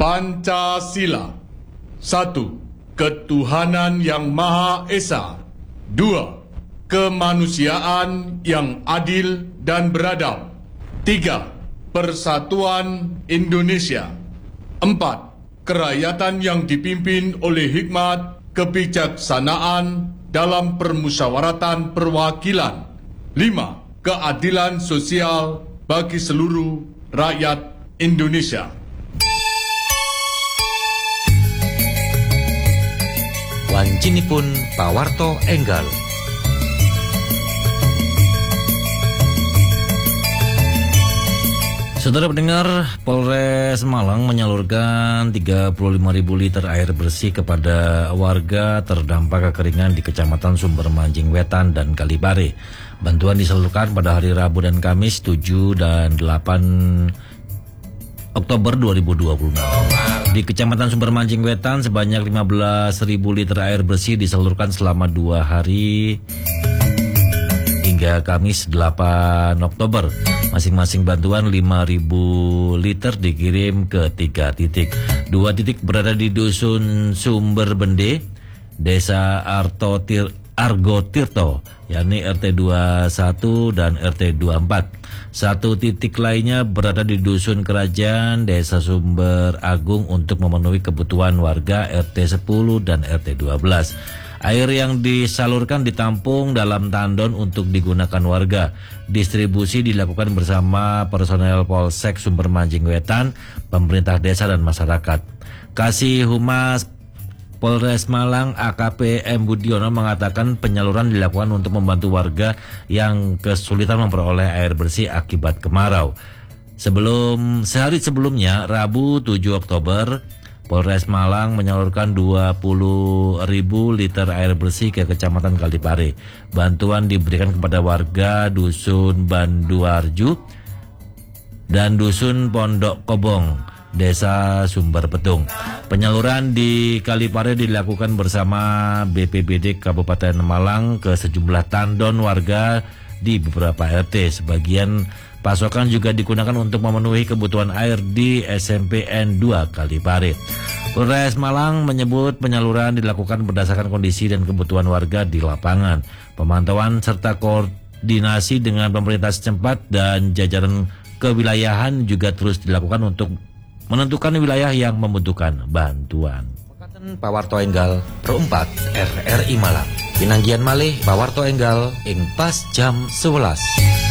Pancasila. 1. Ketuhanan yang Maha Esa. 2. Kemanusiaan yang adil dan beradab. 3. Persatuan Indonesia. 4. Kerakyatan yang dipimpin oleh hikmat, kebijaksanaan dalam permusyawaratan perwakilan. 5. Keadilan sosial bagi seluruh rakyat Indonesia. Wancinipun pawarto enggal. Saudara pendengar, Polres Malang menyalurkan 35.000 liter air bersih kepada warga terdampak kekeringan di Kecamatan Sumber Manjing Wetan dan Kalipare. Bantuan disalurkan pada hari Rabu dan Kamis 7 dan 8 Oktober 2026. Di Kecamatan Sumber Manjing Wetan sebanyak 15.000 liter air bersih disalurkan selama 2 hari hingga Kamis 8 Oktober. Masing-masing bantuan 5.000 liter dikirim ke 3 titik. 2 titik berada di Dusun Sumber Bende, Desa Argo Tirto, yakni RT 21 dan RT 24. 1 titik lainnya berada di Dusun Kerajaan, Desa Sumber Agung untuk memenuhi kebutuhan warga RT 10 dan RT 12. Air yang disalurkan ditampung dalam tandon untuk digunakan warga. Distribusi dilakukan bersama personel Polsek Sumber Manjing Wetan, pemerintah desa dan masyarakat. Kasih Humas Polres Malang AKP M. Budiono mengatakan penyaluran dilakukan untuk membantu warga yang kesulitan memperoleh air bersih akibat kemarau. Sehari sebelumnya, Rabu 7 Oktober, Polres Malang menyalurkan 20.000 liter air bersih ke Kecamatan Kalipare. Bantuan diberikan kepada warga Dusun Banduarju dan Dusun Pondok Kobong, Desa Sumber Petung. Penyaluran di Kalipare dilakukan bersama BPBD Kabupaten Malang ke sejumlah tandon warga di beberapa RT. Sebagian pasokan juga digunakan untuk memenuhi kebutuhan air di SMPN 2 Kalipare. Polres Malang menyebut penyaluran dilakukan berdasarkan kondisi dan kebutuhan warga di lapangan. Pemantauan serta koordinasi dengan pemerintah setempat dan jajaran kewilayahan juga terus dilakukan untuk menentukan wilayah yang membutuhkan bantuan. Pekatan pawarto enggal Pro 4 RRI Malang. Pinanggian malih pawarto enggal ing pas jam 11.